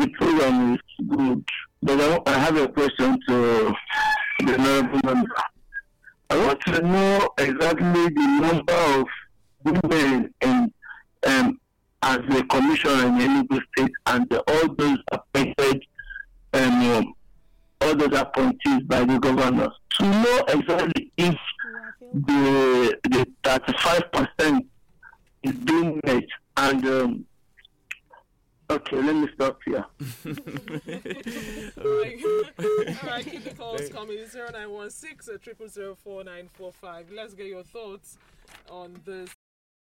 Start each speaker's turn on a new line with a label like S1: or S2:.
S1: the program is good, but I have a question to the honorable member. I want to know exactly the number of women as a commissioner in Enugu State and all those appointed all those appointees by the governors to know exactly if the 35% is being met. And okay, let me stop here.
S2: All right, keep the calls coming. 0916 0004945. Let's get your thoughts on this